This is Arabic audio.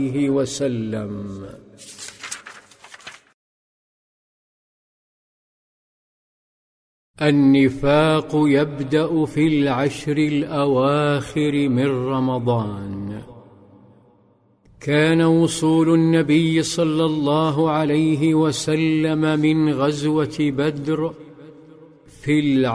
وسلم. النفاق يبدأ في العشر الأواخر من رمضان. كان وصول النبي صلى الله عليه وسلم من غزوة بدر في